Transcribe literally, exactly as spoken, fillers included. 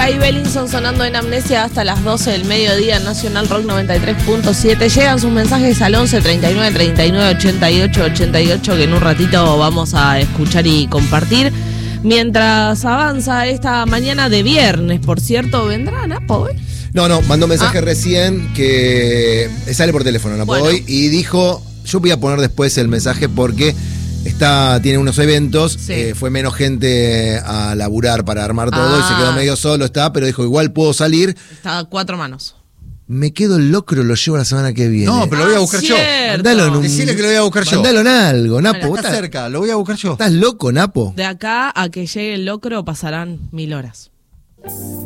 Kai Bellinson sonando en Amnesia hasta las doce del mediodía en Nacional Rock noventa y tres punto siete. Llegan sus mensajes al once treinta y nueve treinta y nueve ochenta y ocho ochenta y ocho que en un ratito vamos a escuchar y compartir. Mientras avanza esta mañana de viernes, por cierto, ¿vendrá Napo hoy? No, no, mandó un mensaje Ah. recién que sale por teléfono, Napo Bueno. hoy, y dijo, yo voy a poner después el mensaje porque está, tiene unos eventos, Sí. eh, fue menos gente a laburar para armar todo Ah. y se quedó medio solo, está, pero dijo, igual puedo salir, Está a cuatro manos. me quedo el locro, lo llevo la semana que viene. No, pero lo voy a buscar yo. cierto. Mandalo en un- Decile que lo voy a buscar yo. Mandalo en algo, Napo. Bueno, ¿vos Está estás, cerca, lo voy a buscar yo. ¿Estás loco, Napo? De acá a que llegue el locro pasarán mil horas.